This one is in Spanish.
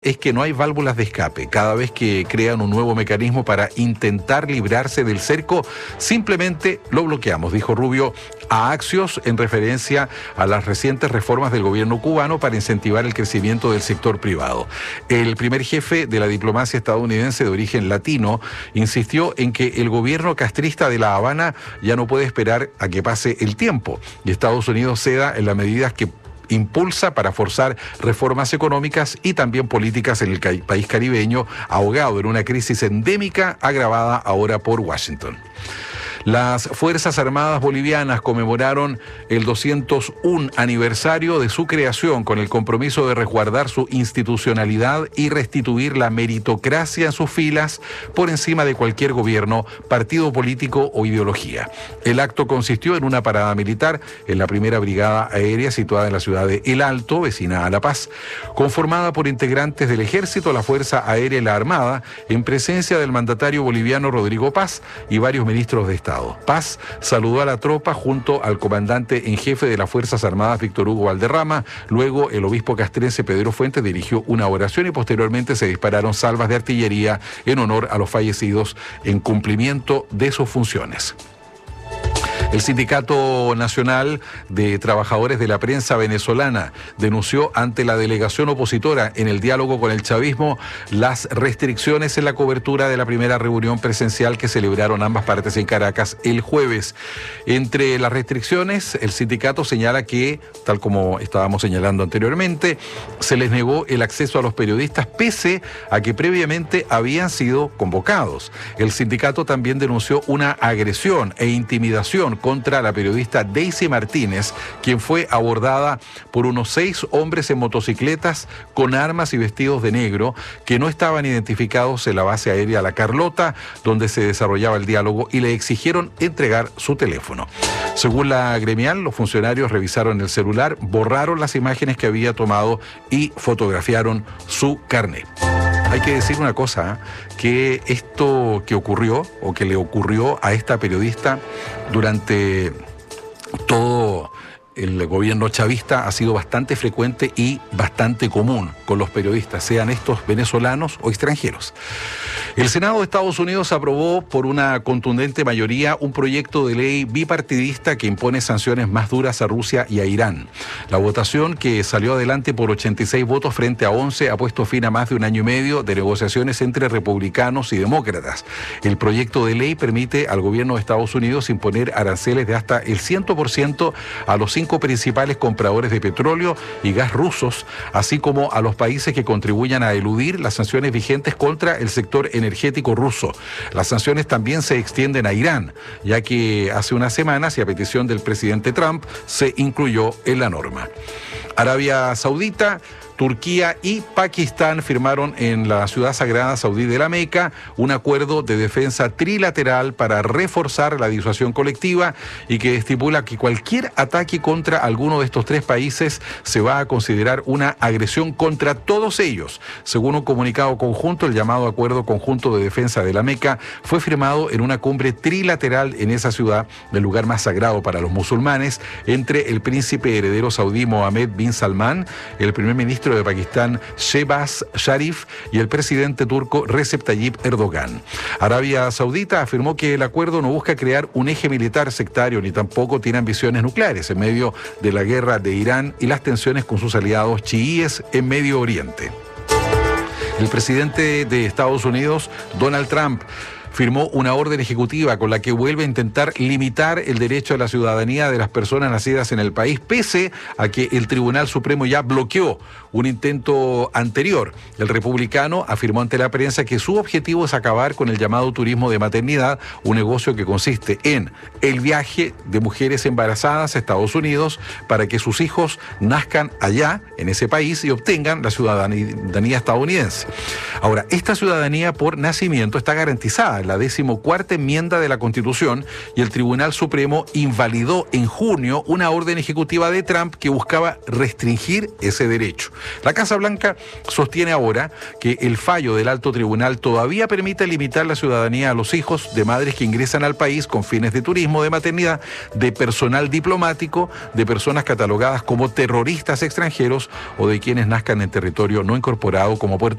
es que no hay válvulas de escape. Cada vez que crean un nuevo mecanismo para intentar librarse del cerco, simplemente lo bloqueamos, dijo Rubio a Axios en referencia a las recientes reformas del gobierno cubano para incentivar el crecimiento del sector privado. El primer jefe de la diplomacia estadounidense de origen latino insistió en que el gobierno castrista de La Habana ya no puede esperar a que pase el tiempo y Estados Unidos ceda en las medidas que impulsa para forzar reformas económicas y también políticas en el país caribeño, ahogado en una crisis endémica agravada ahora por Washington. Las Fuerzas Armadas Bolivianas conmemoraron el 201 aniversario de su creación con el compromiso de resguardar su institucionalidad y restituir la meritocracia en sus filas por encima de cualquier gobierno, partido político o ideología. El acto consistió en una parada militar en la primera brigada aérea situada en la ciudad de El Alto, vecina a La Paz, conformada por integrantes del Ejército, la Fuerza Aérea y la Armada, en presencia del mandatario boliviano Rodrigo Paz y varios ministros de Estado. Paz saludó a la tropa junto al comandante en jefe de las Fuerzas Armadas, Víctor Hugo Valderrama. Luego, el obispo castrense Pedro Fuentes dirigió una oración y posteriormente se dispararon salvas de artillería en honor a los fallecidos en cumplimiento de sus funciones. El Sindicato Nacional de Trabajadores de la Prensa Venezolana denunció ante la delegación opositora en el diálogo con el chavismo las restricciones en la cobertura de la primera reunión presencial que celebraron ambas partes en Caracas el jueves. Entre las restricciones, el sindicato señala que, tal como estábamos señalando anteriormente, se les negó el acceso a los periodistas pese a que previamente habían sido convocados. El sindicato también denunció una agresión e intimidación contra la periodista Daisy Martínez, quien fue abordada por unos 6 hombres en motocicletas con armas y vestidos de negro que no estaban identificados en la base aérea La Carlota, donde se desarrollaba el diálogo, y le exigieron entregar su teléfono. Según la gremial, los funcionarios revisaron el celular, borraron las imágenes que había tomado y fotografiaron su carnet. Hay que decir una cosa, que esto que ocurrió o que le ocurrió a esta periodista durante todo el gobierno chavista ha sido bastante frecuente y bastante común con los periodistas, sean estos venezolanos o extranjeros. El Senado de Estados Unidos aprobó por una contundente mayoría un proyecto de ley bipartidista que impone sanciones más duras a Rusia y a Irán. La votación, que salió adelante por 86 votos frente a 11, ha puesto fin a más de un año y medio de negociaciones entre republicanos y demócratas. El proyecto de ley permite al gobierno de Estados Unidos imponer aranceles de hasta el 100% a los 5 principales compradores de petróleo y gas rusos, así como a los países que contribuyan a eludir las sanciones vigentes contra el sector energético ruso. Las sanciones también se extienden a Irán, ya que hace unas semanas y a petición del presidente Trump se incluyó en la norma. Arabia Saudita, Turquía y Pakistán firmaron en la ciudad sagrada saudí de la Meca un acuerdo de defensa trilateral para reforzar la disuasión colectiva y que estipula que cualquier ataque contra alguno de estos 3 países se va a considerar una agresión contra todos ellos. Según un comunicado conjunto, el llamado Acuerdo Conjunto de Defensa de la Meca fue firmado en una cumbre trilateral en esa ciudad, el lugar más sagrado para los musulmanes, entre el príncipe heredero saudí Mohammed bin Salman, el primer ministro de Pakistán Shehbaz Sharif y el presidente turco Recep Tayyip Erdogan. Arabia Saudita afirmó que el acuerdo no busca crear un eje militar sectario ni tampoco tiene ambiciones nucleares en medio de la guerra de Irán y las tensiones con sus aliados chiíes en Medio Oriente. El presidente de Estados Unidos, Donald Trump, firmó una orden ejecutiva con la que vuelve a intentar limitar el derecho a la ciudadanía de las personas nacidas en el país, pese a que el Tribunal Supremo ya bloqueó un intento anterior. El republicano afirmó ante la prensa que su objetivo es acabar con el llamado turismo de maternidad, un negocio que consiste en el viaje de mujeres embarazadas a Estados Unidos para que sus hijos nazcan allá, en ese país, y obtengan la ciudadanía estadounidense. Ahora, esta ciudadanía por nacimiento está garantizada la 14ª enmienda de la Constitución y el Tribunal Supremo invalidó en junio una orden ejecutiva de Trump que buscaba restringir ese derecho. La Casa Blanca sostiene ahora que el fallo del alto tribunal todavía permite limitar la ciudadanía a los hijos de madres que ingresan al país con fines de turismo, de maternidad, de personal diplomático, de personas catalogadas como terroristas extranjeros o de quienes nazcan en territorio no incorporado como Puerto